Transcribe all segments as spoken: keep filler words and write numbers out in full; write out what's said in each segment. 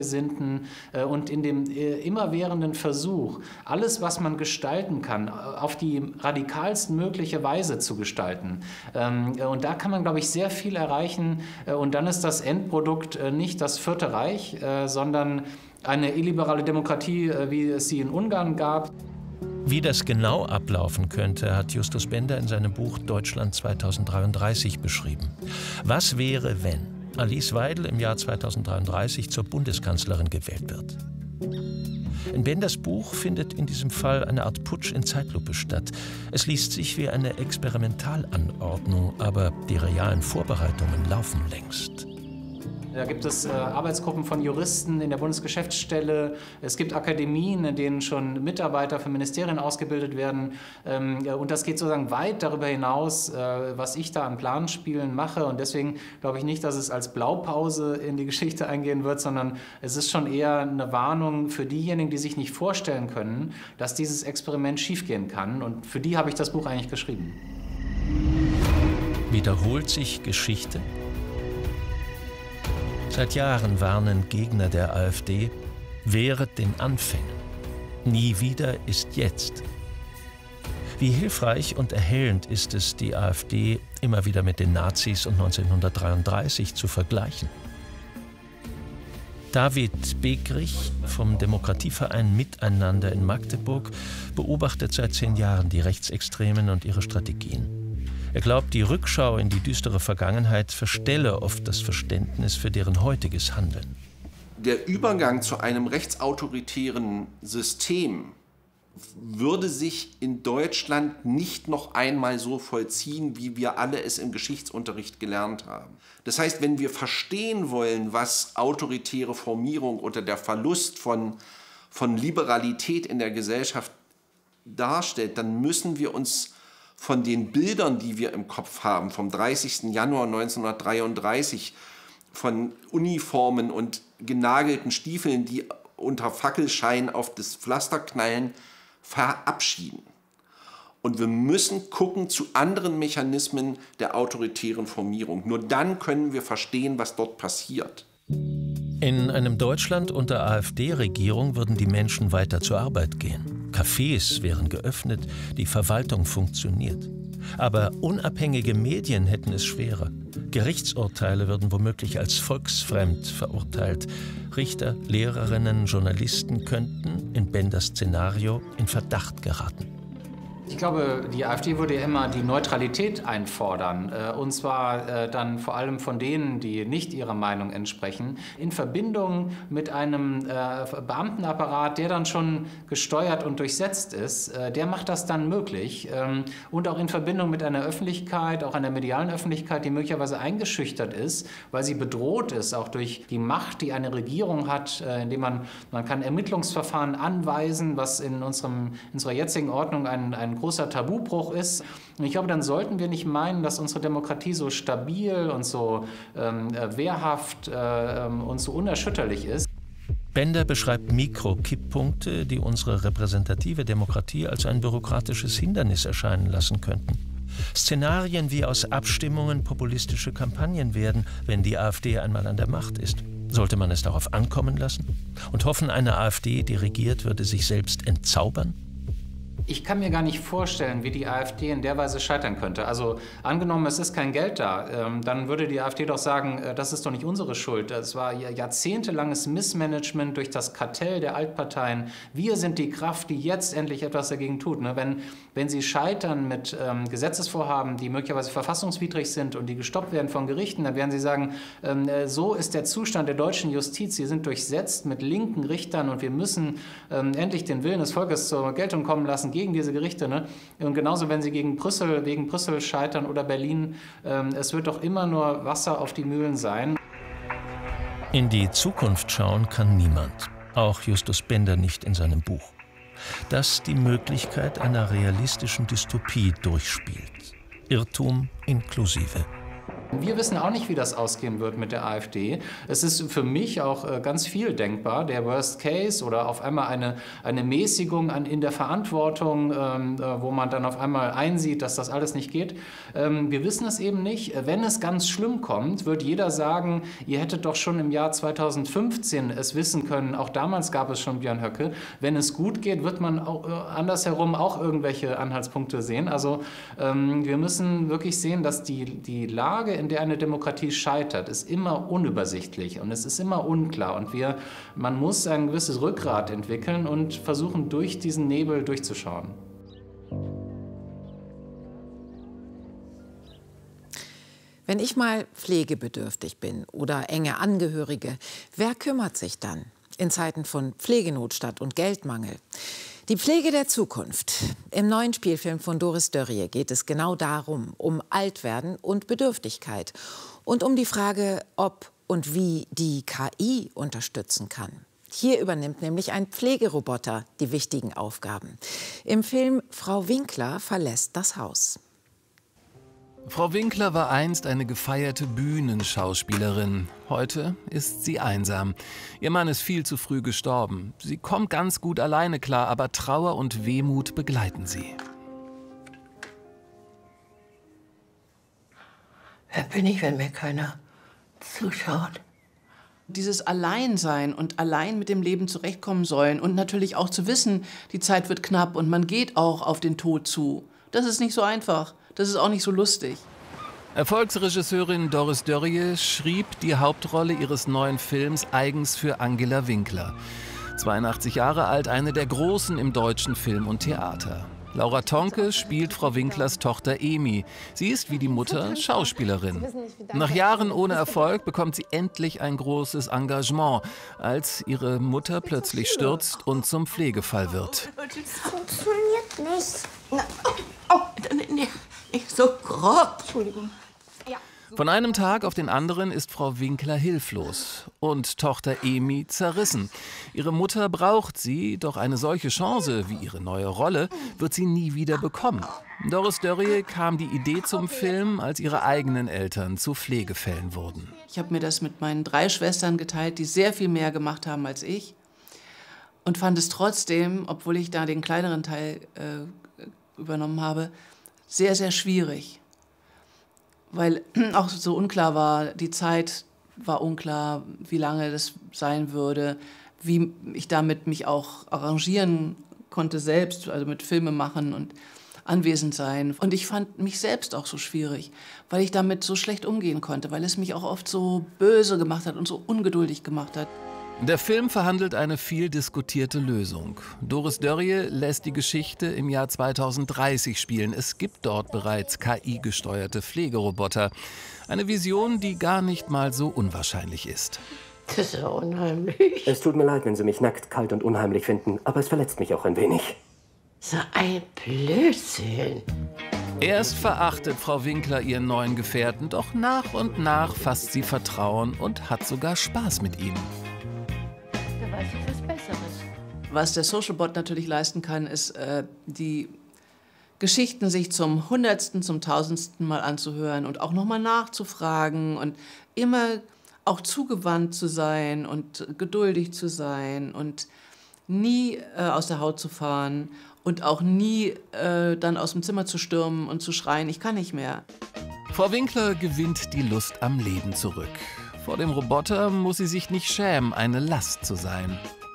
Sinden und in dem immerwährenden Versuch, alles, was man gestalten kann, auf die radikalst mögliche Weise zu gestalten. Und da kann man, glaube ich, sehr viel erreichen. Und dann ist das Endprodukt nicht das Vierte Reich, sondern eine illiberale Demokratie, wie es sie in Ungarn gab. Wie das genau ablaufen könnte, hat Justus Bender in seinem Buch Deutschland zweitausenddreiunddreißig beschrieben. Was wäre, wenn Alice Weidel im Jahr zweitausenddreiunddreißig zur Bundeskanzlerin gewählt wird? In Benders Buch findet in diesem Fall eine Art Putsch in Zeitlupe statt. Es liest sich wie eine Experimentalanordnung, aber die realen Vorbereitungen laufen längst. Da gibt es äh, Arbeitsgruppen von Juristen in der Bundesgeschäftsstelle. Es gibt Akademien, in denen schon Mitarbeiter für Ministerien ausgebildet werden. Ähm, und das geht sozusagen weit darüber hinaus, äh, was ich da an Planspielen mache. Und deswegen glaube ich nicht, dass es als Blaupause in die Geschichte eingehen wird, sondern es ist schon eher eine Warnung für diejenigen, die sich nicht vorstellen können, dass dieses Experiment schiefgehen kann. Und für die habe ich das Buch eigentlich geschrieben. Wiederholt sich Geschichte? Seit Jahren warnen Gegner der AfD, wehret den Anfängen. Nie wieder ist jetzt. Wie hilfreich und erhellend ist es, die AfD immer wieder mit den Nazis und neunzehnhundertdreiunddreißig zu vergleichen. David Begrich vom Demokratieverein Miteinander in Magdeburg beobachtet seit zehn Jahren die Rechtsextremen und ihre Strategien. Er glaubt, die Rückschau in die düstere Vergangenheit verstelle oft das Verständnis für deren heutiges Handeln. Der Übergang zu einem rechtsautoritären System würde sich in Deutschland nicht noch einmal so vollziehen, wie wir alle es im Geschichtsunterricht gelernt haben. Das heißt, wenn wir verstehen wollen, was autoritäre Formierung oder der Verlust von, von Liberalität in der Gesellschaft darstellt, dann müssen wir uns von den Bildern, die wir im Kopf haben, vom dreißigsten Januar neunzehnhundertdreiunddreißig, von Uniformen und genagelten Stiefeln, die unter Fackelschein auf das Pflaster knallen, verabschieden. Und wir müssen gucken zu anderen Mechanismen der autoritären Formierung. Nur dann können wir verstehen, was dort passiert. In einem Deutschland unter AfD-Regierung würden die Menschen weiter zur Arbeit gehen. Cafés wären geöffnet, die Verwaltung funktioniert. Aber unabhängige Medien hätten es schwerer. Gerichtsurteile würden womöglich als volksfremd verurteilt. Richter, Lehrerinnen, Journalisten könnten, in Benders Szenario, in Verdacht geraten. Ich glaube, die AfD würde ja immer die Neutralität einfordern, äh, und zwar äh, dann vor allem von denen, die nicht ihrer Meinung entsprechen, in Verbindung mit einem äh, Beamtenapparat, der dann schon gesteuert und durchsetzt ist. Äh, der macht das dann möglich, ähm, und auch in Verbindung mit einer Öffentlichkeit, auch einer medialen Öffentlichkeit, die möglicherweise eingeschüchtert ist, weil sie bedroht ist, auch durch die Macht, die eine Regierung hat, äh, indem man, man kann Ermittlungsverfahren anweisen, was in unserem, in unserer jetzigen Ordnung ein, ein großer Tabubruch ist. Und ich glaube, dann sollten wir nicht meinen, dass unsere Demokratie so stabil und so ähm, wehrhaft äh, und so unerschütterlich ist. Bender beschreibt Mikro-Kipppunkte, die unsere repräsentative Demokratie als ein bürokratisches Hindernis erscheinen lassen könnten. Szenarien wie aus Abstimmungen populistische Kampagnen werden, wenn die AfD einmal an der Macht ist. Sollte man es darauf ankommen lassen? Und hoffen, eine AfD, die regiert, würde sich selbst entzaubern? Ich kann mir gar nicht vorstellen, wie die AfD in der Weise scheitern könnte. Also angenommen, es ist kein Geld da, ähm, dann würde die AfD doch sagen, äh, das ist doch nicht unsere Schuld. Das war jahrzehntelanges Missmanagement durch das Kartell der Altparteien. Wir sind die Kraft, die jetzt endlich etwas dagegen tut. Ne? Wenn, wenn sie scheitern mit ähm, Gesetzesvorhaben, die möglicherweise verfassungswidrig sind und die gestoppt werden von Gerichten, dann werden sie sagen, ähm, äh, so ist der Zustand der deutschen Justiz. Sie sind durchsetzt mit linken Richtern und wir müssen ähm, endlich den Willen des Volkes zur Geltung kommen lassen gegen diese Gerichte. Ne? Und genauso, wenn sie gegen Brüssel, wegen Brüssel scheitern oder Berlin, ähm, es wird doch immer nur Wasser auf die Mühlen sein. In die Zukunft schauen kann niemand, auch Justus Bender nicht in seinem Buch. Das die Möglichkeit einer realistischen Dystopie durchspielt. Irrtum inklusive. Wir wissen auch nicht, wie das ausgehen wird mit der AfD. Es ist für mich auch äh, ganz viel denkbar. Der Worst Case oder auf einmal eine, eine Mäßigung an, in der Verantwortung, ähm, äh, wo man dann auf einmal einsieht, dass das alles nicht geht. Ähm, wir wissen es eben nicht. Wenn es ganz schlimm kommt, wird jeder sagen, ihr hättet doch schon im Jahr zweitausendfünfzehn es wissen können. Auch damals gab es schon Björn Höcke. Wenn es gut geht, wird man auch, äh, andersherum auch irgendwelche Anhaltspunkte sehen. Also ähm, wir müssen wirklich sehen, dass die, die Lage, in der eine Demokratie scheitert, ist immer unübersichtlich und es ist immer unklar. Und wir, man muss ein gewisses Rückgrat entwickeln und versuchen, durch diesen Nebel durchzuschauen. Wenn ich mal pflegebedürftig bin oder enge Angehörige, wer kümmert sich dann in Zeiten von Pflegenotstand und Geldmangel? Die Pflege der Zukunft. Im neuen Spielfilm von Doris Dörrie geht es genau darum, um Altwerden und Bedürftigkeit und um die Frage, ob und wie die K I unterstützen kann. Hier übernimmt nämlich ein Pflegeroboter die wichtigen Aufgaben. Im Film Frau Winkler verlässt das Haus. Frau Winkler war einst eine gefeierte Bühnenschauspielerin. Heute ist sie einsam. Ihr Mann ist viel zu früh gestorben. Sie kommt ganz gut alleine klar, aber Trauer und Wehmut begleiten sie. Wer bin ich, wenn mir keiner zuschaut? Dieses Alleinsein und allein mit dem Leben zurechtkommen sollen und natürlich auch zu wissen, die Zeit wird knapp und man geht auch auf den Tod zu. Das ist nicht so einfach. Das ist auch nicht so lustig. Erfolgsregisseurin Doris Dörrie schrieb die Hauptrolle ihres neuen Films eigens für Angela Winkler. zweiundachtzig Jahre alt, eine der Großen im deutschen Film und Theater. Laura Tonke spielt Frau Winklers Tochter Emi. Sie ist wie die Mutter Schauspielerin. Nach Jahren ohne Erfolg bekommt sie endlich ein großes Engagement, als ihre Mutter plötzlich stürzt und zum Pflegefall wird. Das funktioniert nicht. Na, oh, oh, nee, nicht so grob. Entschuldigung. Ja. Von einem Tag auf den anderen ist Frau Winkler hilflos und Tochter Emi zerrissen. Ihre Mutter braucht sie, doch eine solche Chance wie ihre neue Rolle wird sie nie wieder bekommen. Doris Dörrie kam die Idee zum Film, als ihre eigenen Eltern zu Pflegefällen wurden. Ich habe mir das mit meinen drei Schwestern geteilt, die sehr viel mehr gemacht haben als ich. Und fand es trotzdem, obwohl ich da den kleineren Teil äh, übernommen habe, sehr, sehr schwierig. Weil auch so unklar war, die Zeit war unklar, wie lange das sein würde, wie ich damit mich auch arrangieren konnte selbst, also mit Filme machen und anwesend sein. Und ich fand mich selbst auch so schwierig, weil ich damit so schlecht umgehen konnte, weil es mich auch oft so böse gemacht hat und so ungeduldig gemacht hat. Der Film verhandelt eine viel diskutierte Lösung. Doris Dörrie lässt die Geschichte im Jahr zweitausenddreißig spielen. Es gibt dort bereits K I-gesteuerte Pflegeroboter. Eine Vision, die gar nicht mal so unwahrscheinlich ist. Das ist ja unheimlich. Es tut mir leid, wenn Sie mich nackt, kalt und unheimlich finden, aber es verletzt mich auch ein wenig. So ein Blödsinn. Erst verachtet Frau Winkler ihren neuen Gefährten, doch nach und nach fasst sie Vertrauen und hat sogar Spaß mit ihm. Was der Social Bot natürlich leisten kann, ist, äh, die Geschichten sich zum hundertsten, zum tausendsten Mal anzuhören und auch nochmal nachzufragen und immer auch zugewandt zu sein und geduldig zu sein und nie äh, aus der Haut zu fahren und auch nie äh, dann aus dem Zimmer zu stürmen und zu schreien, ich kann nicht mehr. Frau Winkler gewinnt die Lust am Leben zurück. Vor dem Roboter muss sie sich nicht schämen, eine Last zu sein.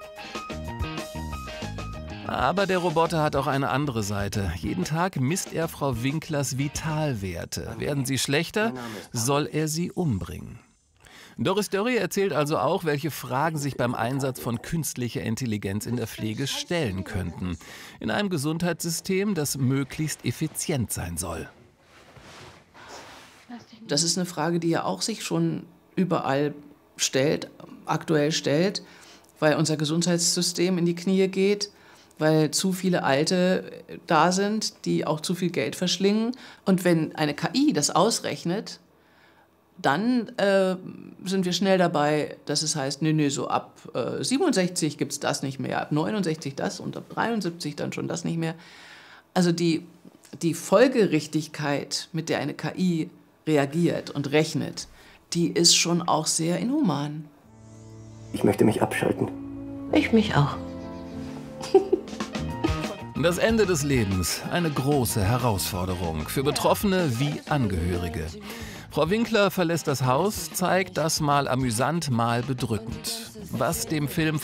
Aber der Roboter hat auch eine andere Seite. Jeden Tag misst er Frau Winklers Vitalwerte. Werden sie schlechter, soll er sie umbringen. Doris Dörrie erzählt also auch, welche Fragen sich beim Einsatz von künstlicher Intelligenz in der Pflege stellen könnten. In einem Gesundheitssystem, das möglichst effizient sein soll. Das ist eine Frage, die ja auch sich schon überall stellt, aktuell stellt, weil unser Gesundheitssystem in die Knie geht, weil zu viele Alte da sind, die auch zu viel Geld verschlingen. Und wenn eine K I das ausrechnet, dann äh, sind wir schnell dabei, dass es heißt, nee, nee, so ab äh, siebenundsechzig gibt es das nicht mehr, ab neunundsechzig das und ab dreiundsiebzig dann schon das nicht mehr. Also die, die Folgerichtigkeit, mit der eine K I reagiert und rechnet, die ist schon auch sehr inhuman. Ich möchte mich abschalten. Ich mich auch. Das Ende des Lebens, eine große Herausforderung für Betroffene wie Angehörige. Frau Winkler verlässt das Haus, zeigt das mal amüsant, mal bedrückend. Was dem Film